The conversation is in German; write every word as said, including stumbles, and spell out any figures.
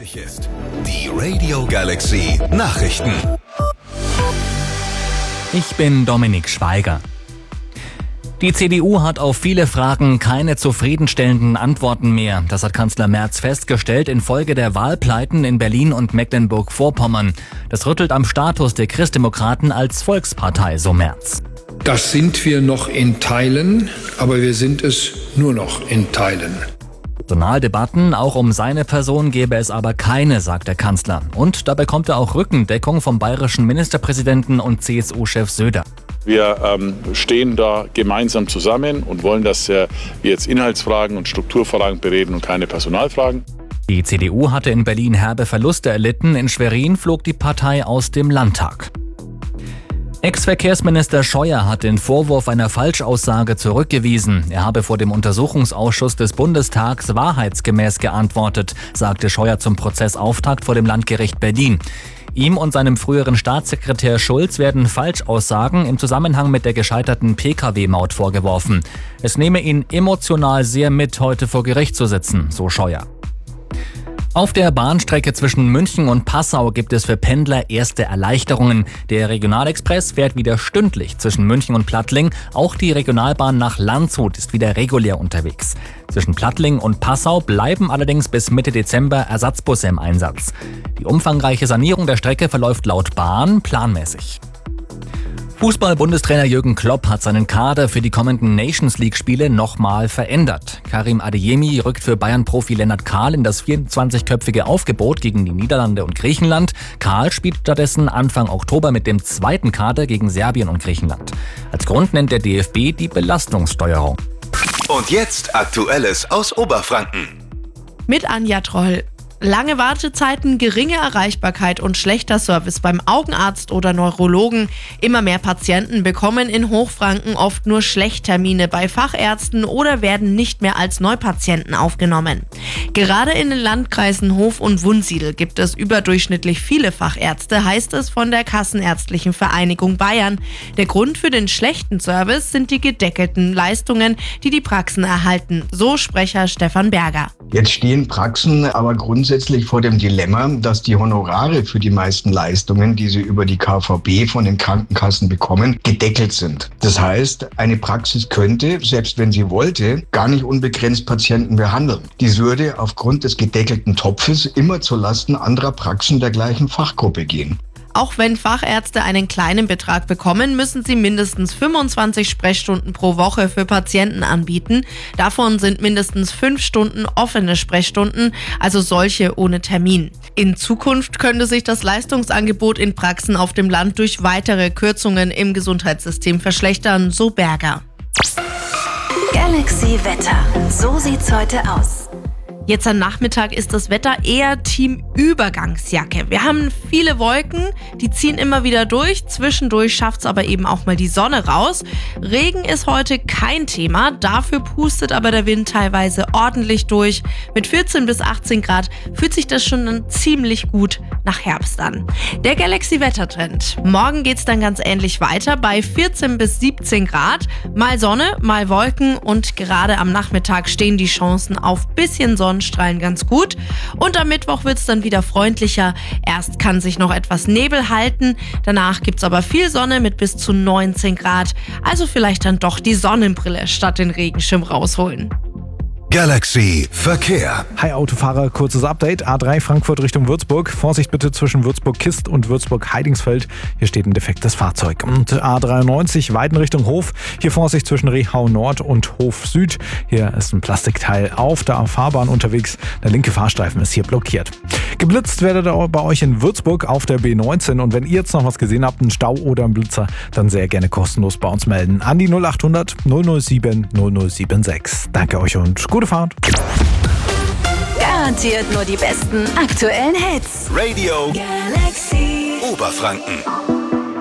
ist die Radio Galaxy Nachrichten. Ich bin Dominik Schweiger. Die C D U hat auf viele Fragen keine zufriedenstellenden Antworten mehr. Das hat Kanzler Merz festgestellt infolge der Wahlpleiten in Berlin und Mecklenburg-Vorpommern. Das rüttelt am Status der Christdemokraten als Volkspartei, so Merz. Das sind wir noch in Teilen, aber wir sind es nur noch in Teilen. Personaldebatten, auch um seine Person, gäbe es aber keine, sagt der Kanzler. Und dabei bekommt er auch Rückendeckung vom bayerischen Ministerpräsidenten und C S U-Chef Söder. Wir ähm, stehen da gemeinsam zusammen und wollen, dass äh, wir jetzt Inhaltsfragen und Strukturfragen bereden und keine Personalfragen. Die C D U hatte in Berlin herbe Verluste erlitten. In Schwerin flog die Partei aus dem Landtag. Ex-Verkehrsminister Scheuer hat den Vorwurf einer Falschaussage zurückgewiesen. Er habe vor dem Untersuchungsausschuss des Bundestags wahrheitsgemäß geantwortet, sagte Scheuer zum Prozessauftakt vor dem Landgericht Berlin. Ihm und seinem früheren Staatssekretär Schulz werden Falschaussagen im Zusammenhang mit der gescheiterten P K W-Maut vorgeworfen. Es nehme ihn emotional sehr mit, heute vor Gericht zu sitzen, so Scheuer. Auf der Bahnstrecke zwischen München und Passau gibt es für Pendler erste Erleichterungen. Der Regionalexpress fährt wieder stündlich zwischen München und Plattling. Auch die Regionalbahn nach Landshut ist wieder regulär unterwegs. Zwischen Plattling und Passau bleiben allerdings bis Mitte Dezember Ersatzbusse im Einsatz. Die umfangreiche Sanierung der Strecke verläuft laut Bahn planmäßig. Fußball-Bundestrainer Jürgen Klopp hat seinen Kader für die kommenden Nations-League-Spiele nochmal verändert. Karim Adeyemi rückt für Bayern-Profi Lennart Kahl in das vierundzwanzigköpfige Aufgebot gegen die Niederlande und Griechenland. Kahl spielt stattdessen Anfang Oktober mit dem zweiten Kader gegen Serbien und Griechenland. Als Grund nennt der D F B die Belastungssteuerung. Und jetzt Aktuelles aus Oberfranken. Mit Anja Troll. Lange Wartezeiten, geringe Erreichbarkeit und schlechter Service beim Augenarzt oder Neurologen. Immer mehr Patienten bekommen in Hochfranken oft nur Schlechttermine bei Fachärzten oder werden nicht mehr als Neupatienten aufgenommen. Gerade in den Landkreisen Hof und Wunsiedel gibt es überdurchschnittlich viele Fachärzte, heißt es von der Kassenärztlichen Vereinigung Bayern. Der Grund für den schlechten Service sind die gedeckelten Leistungen, die die Praxen erhalten, so Sprecher Stefan Berger. Jetzt stehen Praxen aber grundsätzlich vor dem Dilemma, dass die Honorare für die meisten Leistungen, die sie über die K V B von den Krankenkassen bekommen, gedeckelt sind. Das heißt, eine Praxis könnte, selbst wenn sie wollte, gar nicht unbegrenzt Patienten behandeln. Dies würde aufgrund des gedeckelten Topfes immer zulasten anderer Praxen der gleichen Fachgruppe gehen. Auch wenn Fachärzte einen kleinen Betrag bekommen, müssen sie mindestens fünfundzwanzig Sprechstunden pro Woche für Patienten anbieten. Davon sind mindestens fünf Stunden offene Sprechstunden, also solche ohne Termin. In Zukunft könnte sich das Leistungsangebot in Praxen auf dem Land durch weitere Kürzungen im Gesundheitssystem verschlechtern, so Berger. Galaxy Wetter. So sieht's heute aus. Jetzt am Nachmittag ist das Wetter eher Team Übergangsjacke. Wir haben viele Wolken, die ziehen immer wieder durch. Zwischendurch schafft es aber eben auch mal die Sonne raus. Regen ist heute kein Thema, dafür pustet aber der Wind teilweise ordentlich durch. Mit vierzehn bis achtzehn Grad fühlt sich das schon ziemlich gut nach Herbst an. Der Galaxy-Wettertrend. Morgen geht's dann ganz ähnlich weiter bei vierzehn bis siebzehn Grad. Mal Sonne, mal Wolken und gerade am Nachmittag stehen die Chancen auf bisschen Sonne Sonnenstrahlen ganz gut. Und am Mittwoch wird es dann wieder freundlicher. Erst kann sich noch etwas Nebel halten, danach gibt es aber viel Sonne mit bis zu neunzehn Grad. Also vielleicht dann doch die Sonnenbrille statt den Regenschirm rausholen. Galaxy Verkehr. Hi Autofahrer, kurzes Update. A drei Frankfurt Richtung Würzburg. Vorsicht bitte zwischen Würzburg-Kist und Würzburg-Heidingsfeld. Hier steht ein defektes Fahrzeug. Und A dreiundneunzig Weiden Richtung Hof. Hier Vorsicht zwischen Rehau Nord und Hof Süd. Hier ist ein Plastikteil auf der Fahrbahn unterwegs. Der linke Fahrstreifen ist hier blockiert. Geblitzt werdet ihr bei euch in Würzburg auf der B neunzehn. Und wenn ihr jetzt noch was gesehen habt, einen Stau oder einen Blitzer, dann sehr gerne kostenlos bei uns melden. An die null acht hundert null null sieben null null sieben sechs. Danke euch und gute Fahrt. Garantiert nur die besten aktuellen Hits. Radio Galaxy Oberfranken.